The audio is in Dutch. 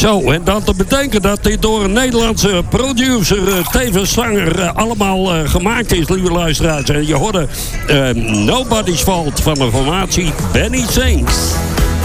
Zo, en dat betekent dat dit door een Nederlandse producer, tevens zanger, allemaal gemaakt is, lieve luisteraars. En je hoorde Nobody's Fault van de formatie Benny Sings.